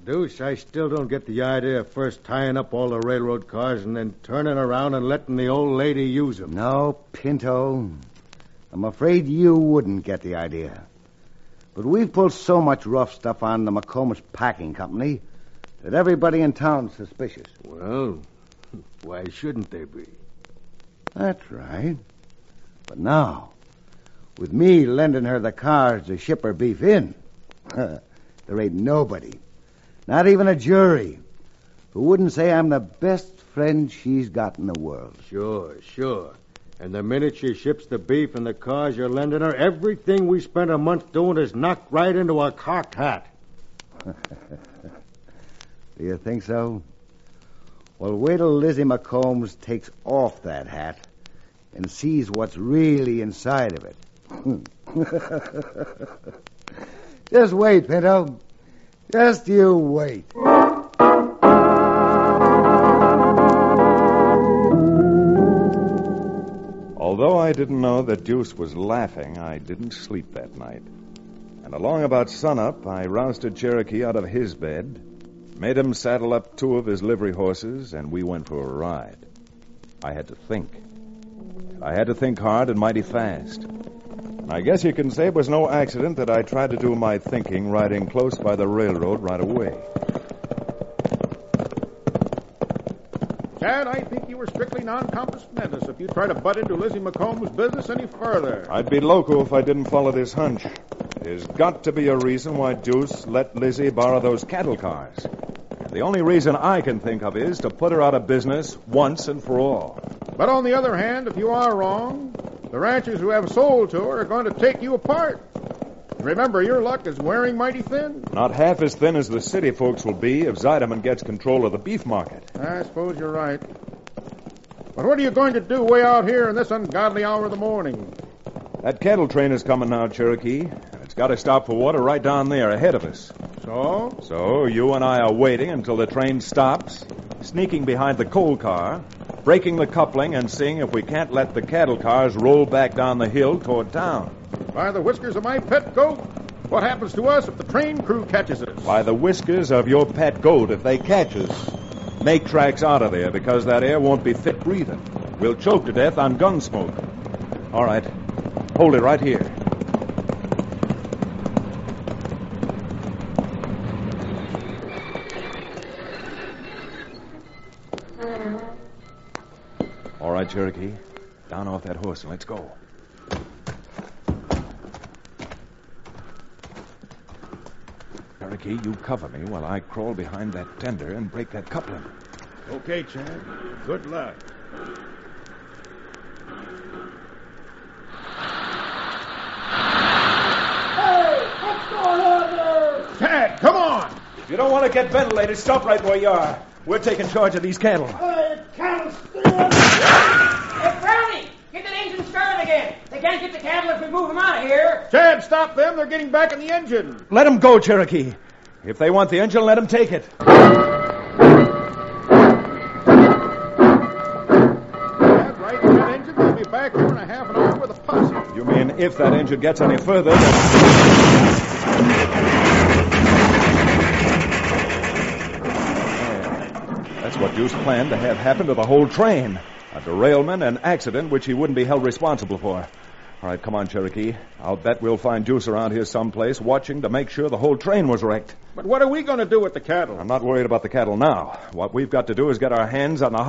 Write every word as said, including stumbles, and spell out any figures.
Deuce, I still don't get the idea of first tying up all the railroad cars and then turning around and letting the old lady use them. No, Pinto. I'm afraid you wouldn't get the idea. But we've pulled so much rough stuff on the McCombs Packing Company that everybody in town's suspicious. Well, why shouldn't they be? That's right. But now, with me lending her the cars to ship her beef in, there ain't nobody, not even a jury, who wouldn't say I'm the best friend she's got in the world. Sure, sure. And the minute she ships the beef and the cars you're lending her, everything we spent a month doing is knocked right into a cocked hat. Do you think so? Well, wait till Lizzie McCombs takes off that hat and sees what's really inside of it. Just wait, Pinto. Just you wait. Although I didn't know that Deuce was laughing, I didn't sleep that night. And along about sunup, I rousted Cherokee out of his bed, made him saddle up two of his livery horses, and we went for a ride. I had to think. I had to think hard and mighty fast. And I guess you can say it was no accident that I tried to do my thinking riding close by the railroad right away. Chad, I think you were strictly non-compos mentis if you try to butt into Lizzie McCombs' business any further. I'd be loco if I didn't follow this hunch. There's got to be a reason why Deuce let Lizzie borrow those cattle cars. And the only reason I can think of is to put her out of business once and for all. But on the other hand, if you are wrong, the ranchers who have sold to her are going to take you apart. Remember, your luck is wearing mighty thin. Not half as thin as the city folks will be if Zeideman gets control of the beef market. I suppose you're right. But what are you going to do way out here in this ungodly hour of the morning? That cattle train is coming now, Cherokee. It's got to stop for water right down there ahead of us. So? So you and I are waiting until the train stops, sneaking behind the coal car, breaking the coupling, and seeing if we can't let the cattle cars roll back down the hill toward town. By the whiskers of my pet goat, what happens to us if the train crew catches us? By the whiskers of your pet goat, if they catch us, make tracks out of there, because that air won't be fit breathing. We'll choke to death on gun smoke. All right. Hold it right here. All right, Cherokee. Down off that horse and let's go. Cherokee, you cover me while I crawl behind that tender and break that coupling. Okay, Chad. Good luck. Hey, what's going on there? Chad, come on! If you don't want to get ventilated, stop right where you are. We're taking charge of these cattle. Hey, cattle stealing! Hey, Brownie! Get that engine started again! They can't get the cattle if we move them out of here! Chad, stop them! They're getting back in the engine! Let them go, Cherokee. If they want the engine, let them take it. Chad, right in that engine, they'll be back here in a half an hour with a posse. You mean if that engine gets any further, then... That's what Deuce planned to have happen to the whole train. A derailment, an accident which he wouldn't be held responsible for. All right, come on, Cherokee. I'll bet we'll find Deuce around here someplace watching to make sure the whole train was wrecked. But what are we going to do with the cattle? I'm not worried about the cattle now. What we've got to do is get our hands on the